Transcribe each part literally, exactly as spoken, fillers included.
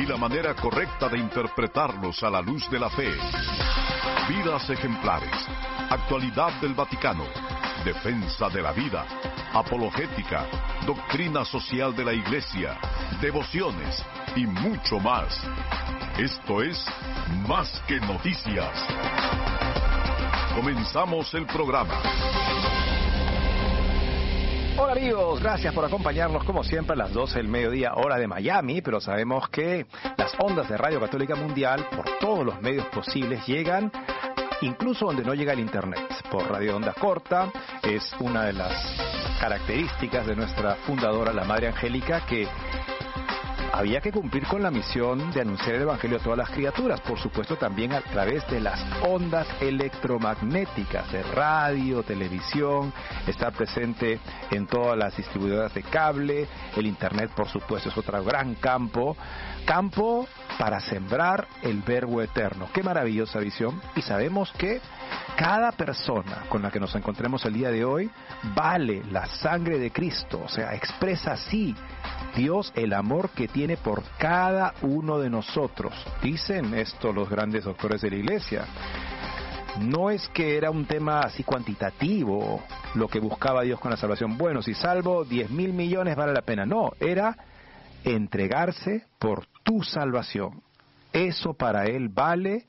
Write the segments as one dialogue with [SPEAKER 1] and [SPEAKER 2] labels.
[SPEAKER 1] y la manera correcta de interpretarlos a la luz de la fe. Vidas ejemplares, actualidad del Vaticano, defensa de la vida, apologética, doctrina social de la Iglesia, devociones y mucho más. Esto es Más que Noticias. Comenzamos el programa.
[SPEAKER 2] Hola amigos, gracias por acompañarnos como siempre a las doce del mediodía, hora de Miami, pero sabemos que las ondas de Radio Católica Mundial, por todos los medios posibles, llegan incluso donde no llega el internet. Por radio onda corta, es una de las características de nuestra fundadora, la Madre Angélica, que había que cumplir con la misión de anunciar el Evangelio a todas las criaturas, por supuesto también a través de las ondas electromagnéticas, de radio, televisión, estar presente en todas las distribuidoras de cable, el internet por supuesto es otro gran campo, campo para sembrar el verbo eterno. Qué maravillosa visión, y sabemos que cada persona con la que nos encontremos el día de hoy vale la sangre de Cristo, o sea, expresa así Dios el amor que tiene por cada uno de nosotros. Dicen esto los grandes doctores de la Iglesia. No es que era un tema así cuantitativo lo que buscaba Dios con la salvación. Bueno, si salvo diez mil millones vale la pena. No, era entregarse por tu salvación. Eso para Él vale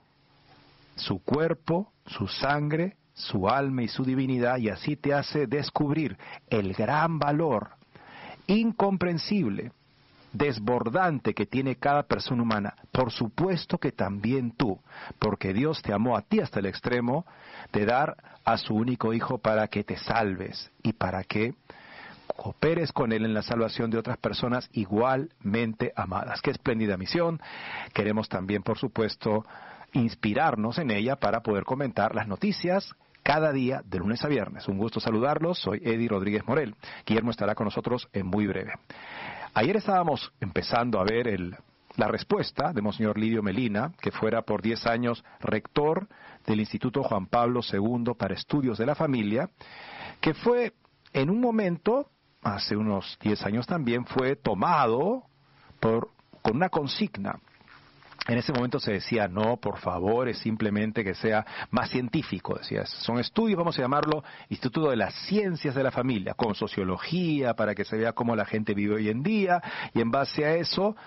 [SPEAKER 2] su cuerpo, su sangre, su alma y su divinidad, y así te hace descubrir el gran valor incomprensible, desbordante que tiene cada persona humana. Por supuesto que también tú, porque Dios te amó a ti hasta el extremo de dar a su único Hijo para que te salves y para que cooperes con Él en la salvación de otras personas igualmente amadas. Qué espléndida misión. Queremos también, por supuesto, inspirarnos en ella para poder comentar las noticias cada día de lunes a viernes. Un gusto saludarlos, soy Eddie Rodríguez Morel. Guillermo estará con nosotros en muy breve. Ayer estábamos empezando a ver el, la respuesta de Monseñor Lidio Melina, que fuera por diez años rector del Instituto Juan Pablo segundo para Estudios de la Familia, que fue en un momento, hace unos diez años también, fue tomado por, con una consigna. En ese momento se decía, no, por favor, es simplemente que sea más científico, decías. Son estudios, vamos a llamarlo, Instituto de las Ciencias de la Familia, con sociología, para que se vea cómo la gente vive hoy en día, y en base a eso,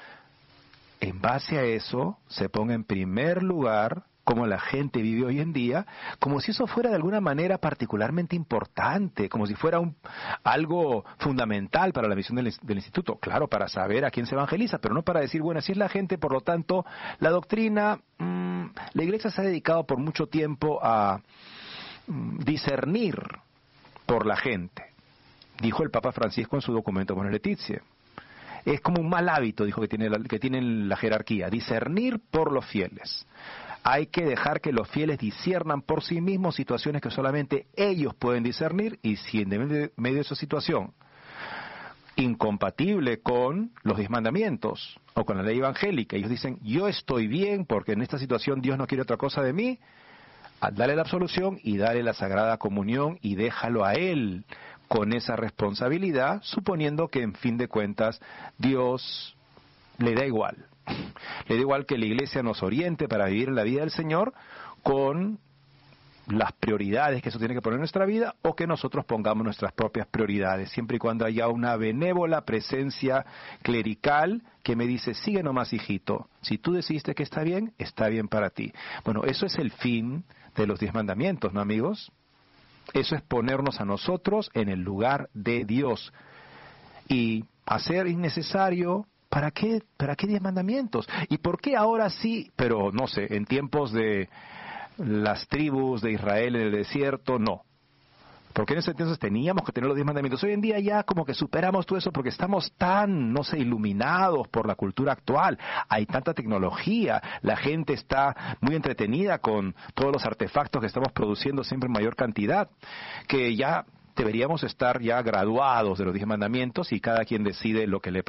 [SPEAKER 2] en base a eso, se ponga en primer lugar cómo la gente vive hoy en día, como si eso fuera de alguna manera particularmente importante, como si fuera un, algo fundamental para la misión del, del instituto. Claro, para saber a quién se evangeliza, pero no para decir, bueno, así es la gente, por lo tanto, la doctrina, mmm, la Iglesia se ha dedicado por mucho tiempo a mmm, discernir por la gente. Dijo el Papa Francisco en su documento Bonus Laetitia. Es como un mal hábito, dijo, que tiene la, que tiene la jerarquía, discernir por los fieles. Hay que dejar que los fieles disciernan por sí mismos situaciones que solamente ellos pueden discernir, y si en medio de esa situación incompatible con los diez mandamientos o con la ley evangélica, ellos dicen, yo estoy bien porque en esta situación Dios no quiere otra cosa de mí, dale la absolución y dale la sagrada comunión y déjalo a Él con esa responsabilidad, suponiendo que en fin de cuentas Dios le da igual. Le da igual que la Iglesia nos oriente para vivir en la vida del Señor con las prioridades que eso tiene que poner en nuestra vida, o que nosotros pongamos nuestras propias prioridades, siempre y cuando haya una benévola presencia clerical que me dice, sigue nomás, hijito, si tú decidiste que está bien, está bien para ti. Bueno, eso es el fin de los diez mandamientos, ¿no, amigos? Eso es ponernos a nosotros en el lugar de Dios y hacer innecesario. ¿Para qué, ¿Para qué diez mandamientos? ¿Y por qué ahora sí, pero no sé, en tiempos de las tribus de Israel en el desierto, no? Porque en ese entonces teníamos que tener los diez mandamientos. Hoy en día ya como que superamos todo eso porque estamos tan, no sé, iluminados por la cultura actual. Hay tanta tecnología, la gente está muy entretenida con todos los artefactos que estamos produciendo siempre en mayor cantidad, que ya deberíamos estar ya graduados de los diez mandamientos y cada quien decide lo que le